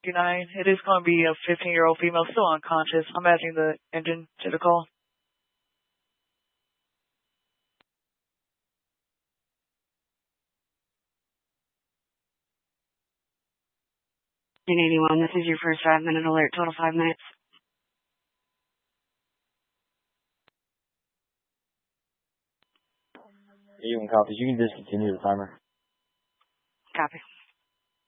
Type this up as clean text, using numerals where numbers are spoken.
It is going to be a 15-year-old female, still unconscious. I'm adding the engine to the call. 1081, this is your first 5-minute alert, total 5 minutes. Even copies, you can discontinue the timer. Copy.